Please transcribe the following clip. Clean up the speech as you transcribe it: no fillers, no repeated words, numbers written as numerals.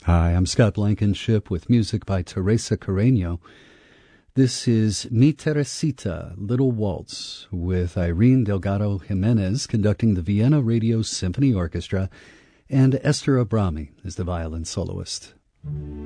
Hi, I'm Scott Blankenship with music by Teresa Carreño. This is Mi Teresita, Little Waltz, with Irene Delgado Jimenez conducting the Vienna Radio Symphony Orchestra, and Esther Abrami is the violin soloist.